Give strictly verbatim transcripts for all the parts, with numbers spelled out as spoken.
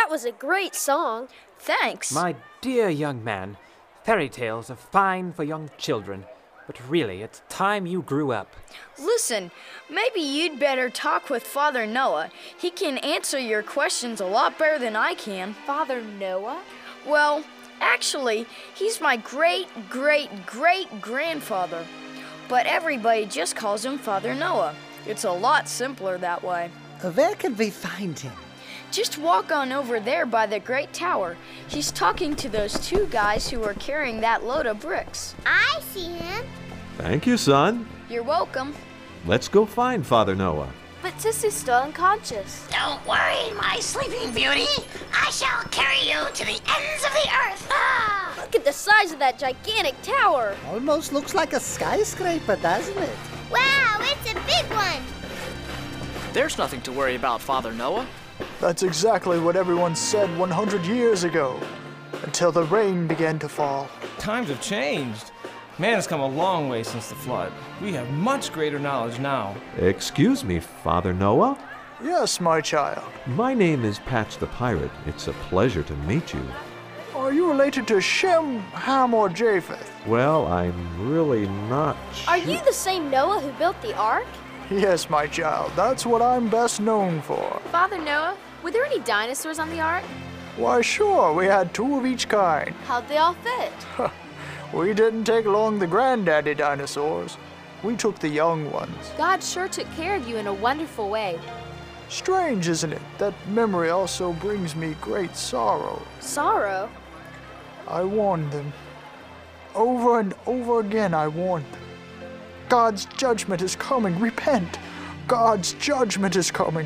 That was a great song. Thanks. My dear young man, fairy tales are fine for young children, but really, it's time you grew up. Listen, maybe you'd better talk with Father Noah. He can answer your questions a lot better than I can. Father Noah? Well, actually, he's my great, great, great grandfather. But everybody just calls him Father Noah. It's a lot simpler that way. Where can we find him? Just walk on over there by the great tower. He's talking to those two guys who are carrying that load of bricks. I see him. Thank you, son. You're welcome. Let's go find Father Noah. But Sissy's still unconscious. Don't worry, my sleeping beauty. I shall carry you to the ends of the earth. Ah! Look at the size of that gigantic tower. Almost looks like a skyscraper, doesn't it? Wow, it's a big one. There's nothing to worry about, Father Noah. That's exactly what everyone said one hundred years ago, until the rain began to fall. Times have changed. Man has come a long way since the flood. We have much greater knowledge now. Excuse me, Father Noah? Yes, my child. My name is Patch the Pirate. It's a pleasure to meet you. Are you related to Shem, Ham, or Japheth? Well, I'm really not sure. Are you the same Noah who built the ark? Yes, my child. That's what I'm best known for. Father Noah, were there any dinosaurs on the ark? Why, sure. We had two of each kind. How'd they all fit? We didn't take along the granddaddy dinosaurs. We took the young ones. God sure took care of you in a wonderful way. Strange, isn't it, that memory also brings me great sorrow. Sorrow? I warned them. Over and over again I warned them. God's judgment is coming. Repent. God's judgment is coming.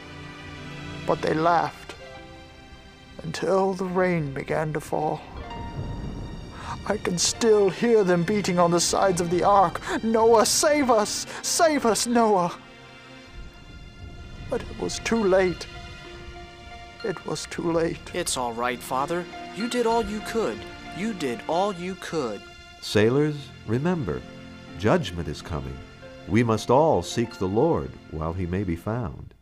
But they laughed until the rain began to fall. I can still hear them beating on the sides of the ark. Noah, save us! Save us, Noah! But it was too late. It was too late. It's all right, Father. You did all you could. You did all you could. Sailors, remember, judgment is coming. We must all seek the Lord while he may be found.